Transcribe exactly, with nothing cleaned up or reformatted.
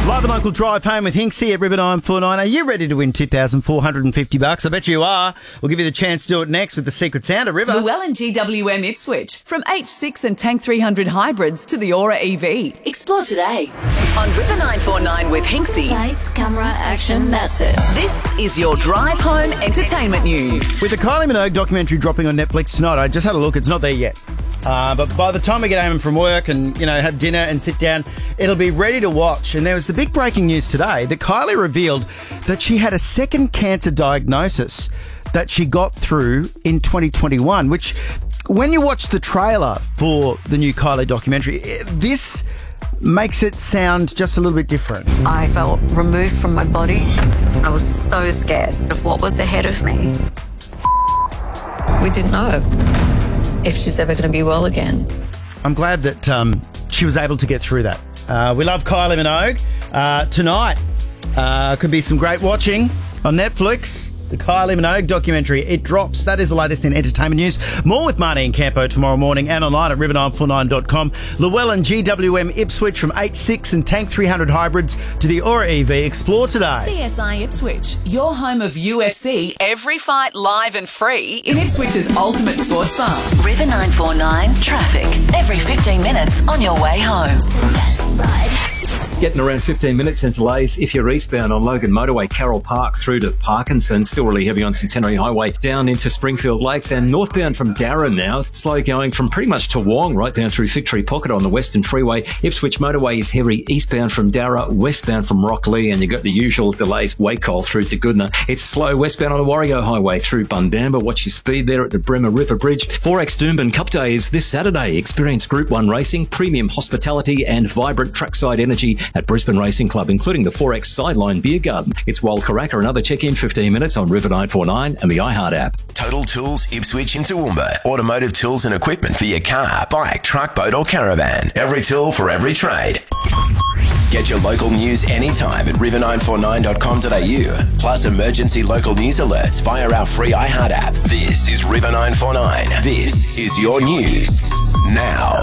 Live and local drive home with Hinksy at River nine four nine. Are you ready to win two thousand four hundred fifty bucks? I bet you are. We'll give you the chance to do it next with the secret sound of River. Llewellyn G W M Ipswich. From H six and Tank three hundred hybrids to the Aura E V. Explore today on River nine four nine with Hinksy. Lights, camera, action, that's it. This is your drive home entertainment news. With the Kylie Minogue documentary dropping on Netflix tonight, I just had a look. It's not there yet. Uh, but by the time we get home from work and, you know, have dinner and sit down, it'll be ready to watch. And there was the big breaking news today that Kylie revealed that she had a second cancer diagnosis that she got through in twenty twenty-one, which, when you watch the trailer for the new Kylie documentary, this makes it sound just a little bit different. I felt removed from my body. I was so scared of what was ahead of me. We didn't know if she's ever going to be well again. I'm glad that um, she was able to get through that. Uh, we love Kylie Minogue. Uh, tonight uh, could be some great watching on Netflix. The Kylie Minogue documentary, it drops. That is the latest in entertainment news. More with Marnie and Campo tomorrow morning and online at river nine four nine dot com. Llewellyn G W M Ipswich, from H six and Tank three hundred hybrids to the Aura E V. Explore today. C S I Ipswich, your home of U F C. Every fight live and free in Ipswich's ultimate sports bar. River nine four nine traffic. Every fifteen minutes on your way home. Getting around fifteen minutes in delays if you're eastbound on Logan Motorway, Carroll Park through to Parkinson. Still really heavy on Centenary Highway down into Springfield Lakes, and northbound from Darra now. Slow going from pretty much Toowong right down through Victory Pocket on the Western Freeway. Ipswich Motorway is heavy eastbound from Darra, westbound from Rockley, and you've got the usual delays Wacol through to Goodna. It's slow westbound on the Warrego Highway through Bundamba. Watch your speed there at the Bremer River Bridge. four X Doomben Cup Day is this Saturday. Experience Group one racing, premium hospitality and vibrant trackside energy at Brisbane Racing Club, including the four X Sideline Beer Garden. It's Wild Karaka. Another check-in fifteen minutes on River nine four nine and the iHeart app. Total Tools Ipswich and Toowoomba. Automotive tools and equipment for your car, bike, truck, boat or caravan. Every tool for every trade. Get your local news anytime at river nine four nine dot com dot a u. Plus emergency local news alerts via our free iHeart app. This is River nine four nine. This is your news now.